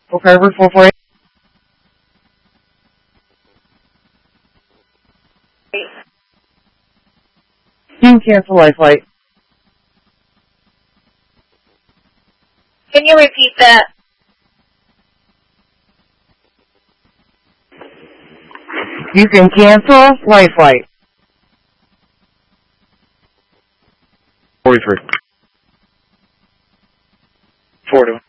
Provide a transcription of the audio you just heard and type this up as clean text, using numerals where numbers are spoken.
Okay, River 448. You can cancel life flight. Can you repeat that? You can cancel life flight. 43. 4 to